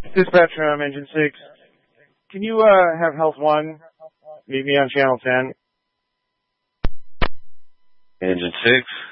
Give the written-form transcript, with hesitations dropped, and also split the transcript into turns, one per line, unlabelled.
Dispatch from Engine 6. Can you have Health 1 meet me on Channel 10?
Engine 6.